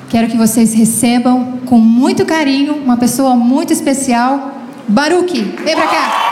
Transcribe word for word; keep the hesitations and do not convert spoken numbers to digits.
quero que vocês recebam com muito carinho uma pessoa muito especial, Baruque. Vem pra cá.